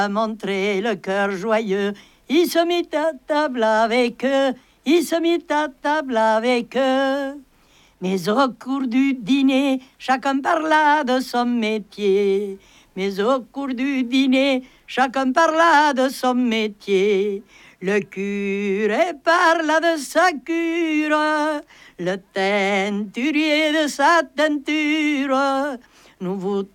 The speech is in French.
a montré le cœur joyeux. Il se mit à table avec eux, il se mit à table avec eux. Mais au cours du dîner, chacun parla de son métier. Mais au cours du dîner, chacun parla de son métier. Le curé parla de sa cure, le teinturier de sa teinture. Nous vous